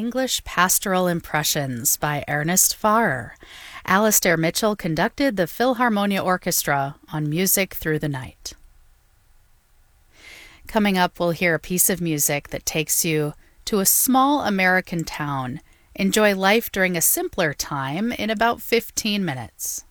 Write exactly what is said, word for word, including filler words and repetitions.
English Pastoral Impressions by Ernest Farrer. Alastair Mitchell conducted the Philharmonia Orchestra on Music Through the Night. Coming up, we'll hear a piece of music that takes you to a small American town. Enjoy life during a simpler time in about fifteen minutes.